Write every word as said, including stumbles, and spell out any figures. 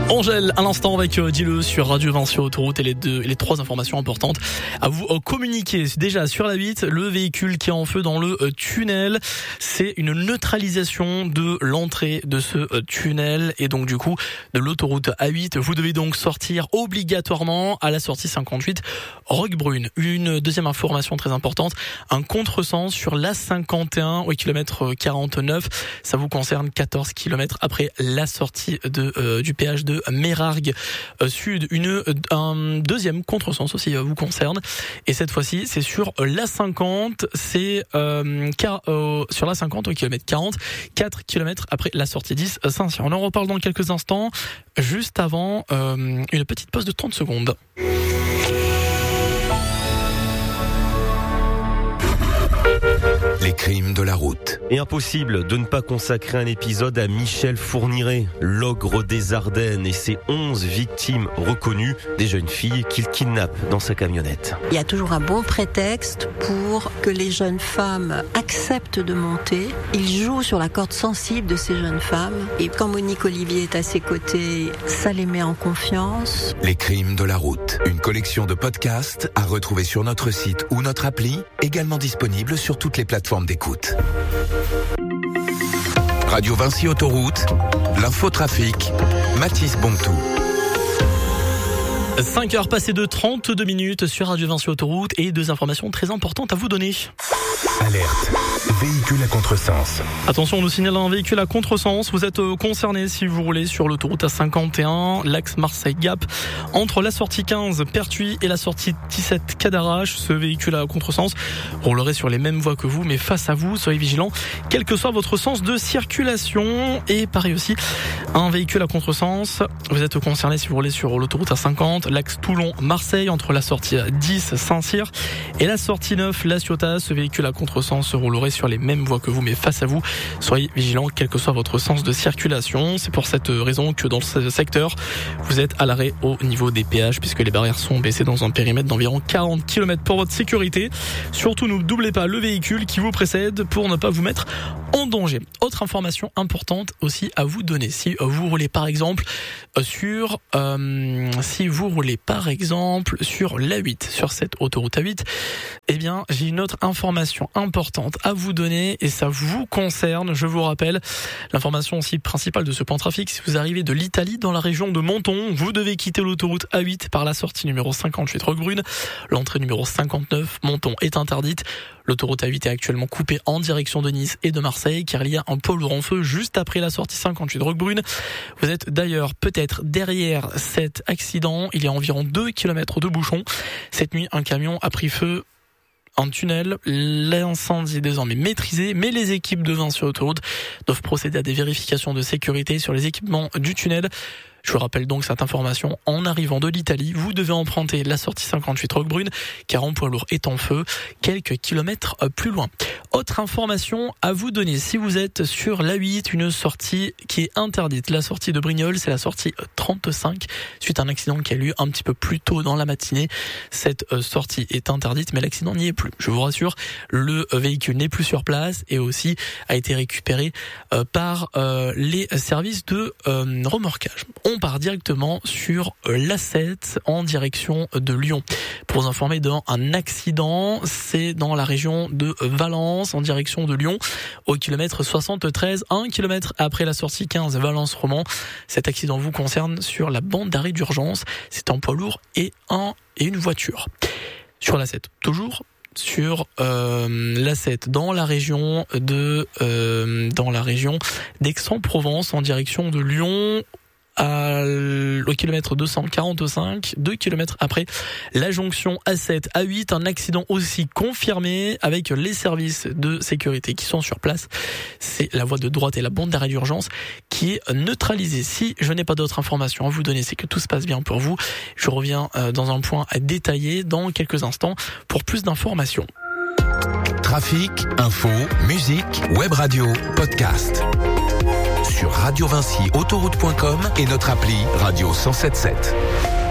Angèle, à l'instant avec euh, Dis-le sur Radio Vinci Autoroute et les deux, et les trois informations importantes à vous euh, communiquer. Déjà sur la huit, le véhicule qui est en feu dans le euh, tunnel, c'est une neutralisation de l'entrée de ce euh, tunnel et donc du coup de l'autoroute A huit. Vous devez donc sortir obligatoirement à la sortie cinquante-huit Roquebrune. Une deuxième information très importante, un contresens sur l'A cinquante et un au kilomètre quarante-neuf. Ça vous concerne quatorze kilomètres après la sortie de euh, du péage de Mérargues euh, Sud. Une un deuxième contresens aussi euh, vous concerne et cette fois-ci c'est sur l'A cinquante, c'est euh, car, euh, sur l'A cinquante au kilomètre quarante, quatre kilomètres après la sortie dix Saint-Cyr. On en reparle dans quelques instants, juste avant euh, une petite pause de trente secondes. Les crimes de la route. Et impossible de ne pas consacrer un épisode à Michel Fourniret, l'ogre des Ardennes et ses onze victimes reconnues, des jeunes filles qu'il kidnappe dans sa camionnette. Il y a toujours un bon prétexte pour que les jeunes femmes acceptent de monter. Il joue sur la corde sensible de ces jeunes femmes. Et quand Monique Olivier est à ses côtés, ça les met en confiance. Les crimes de la route. Une collection de podcasts à retrouver sur notre site ou notre appli, également disponible sur toutes les plateformes d'écoute. Radio Vinci Autoroute, l'infotrafic, Mathis Bontou. cinq heures passées de trente-deux minutes sur Radio Vinci Autoroute et deux informations très importantes à vous donner. Alerte, véhicule à contresens. Attention, on nous signale un véhicule à contresens. Vous êtes concerné si vous roulez sur l'autoroute A cinquante et un, l'axe Marseille-Gap, entre la sortie quinze Pertuis et la sortie dix-sept Cadarache. Ce véhicule à contresens roulerait sur les mêmes voies que vous, mais face à vous, soyez vigilants, quel que soit votre sens de circulation. Et pareil aussi, un véhicule à contresens. Vous êtes concerné si vous roulez sur l'autoroute A cinquante, l'axe Toulon-Marseille, entre la sortie dix Saint-Cyr et la sortie neuf La Ciotat. Ce véhicule à contresens se roulerait sur les mêmes voies que vous, mais face à vous, soyez vigilants, quel que soit votre sens de circulation. C'est pour cette raison que dans ce secteur, vous êtes à l'arrêt au niveau des péages, puisque les barrières sont baissées dans un périmètre d'environ quarante kilomètres pour votre sécurité. Surtout, ne doublez pas le véhicule qui vous précède pour ne pas vous mettre en danger. Autre information importante aussi à vous donner. Si vous roulez par exemple sur, euh, si vous roulez par exemple sur l'A huit, sur cette autoroute A huit, eh bien, j'ai une autre information importante à vous donner et ça vous concerne. Je vous rappelle l'information aussi principale de ce point trafic. Si vous arrivez de l'Italie dans la région de Menton, vous devez quitter l'autoroute A huit par la sortie numéro cinquante-huit Roquebrune. L'entrée numéro cinquante-neuf Menton est interdite. L'autoroute A huit est actuellement coupée en direction de Nice et de Marseille car il y a un poids lourd en feu juste après la sortie cinquante-huit Roquebrune. Vous êtes d'ailleurs peut-être derrière cet accident. Il y a environ deux kilomètres de bouchons. Cette nuit, un camion a pris feu en tunnel. L'incendie est désormais maîtrisé, mais les équipes de Vinci Autoroute doivent procéder à des vérifications de sécurité sur les équipements du tunnel. Je vous rappelle donc cette information, en arrivant de l'Italie, vous devez emprunter la sortie cinquante-huit Roquebrune, car un poids lourd est en feu, quelques kilomètres plus loin. Autre information à vous donner, si vous êtes sur l'A huit, une sortie qui est interdite. La sortie de Brignoles, c'est la sortie trente-cinq, suite à un accident qui a eu lieu un petit peu plus tôt dans la matinée. Cette sortie est interdite, mais l'accident n'y est plus. Je vous rassure, le véhicule n'est plus sur place et aussi a été récupéré par les services de remorquage. On part directement sur l'A sept en direction de Lyon. Pour vous informer d'un accident, c'est dans la région de Valence en direction de Lyon, au kilomètre soixante-treize, un kilomètre après la sortie quinze Valence-Romand. Cet accident vous concerne sur la bande d'arrêt d'urgence. C'est un poids lourd et un et une voiture. Sur l'A sept, toujours sur euh, l'A sept dans la région de euh, dans la région d'Aix-en-Provence en direction de Lyon. À, au kilomètre deux cent quarante-cinq, deux kilomètres après la jonction A sept A huit, un accident aussi confirmé avec les services de sécurité qui sont sur place. C'est la voie de droite et la bande d'arrêt d'urgence qui est neutralisée. Si je n'ai pas d'autres informations à vous donner, c'est que tout se passe bien pour vous. Je reviens dans un point détaillé dans quelques instants pour plus d'informations. Trafic, info, musique, web radio, podcast. Sur radio vinci autoroute point com et notre appli Radio cent soixante-dix-sept.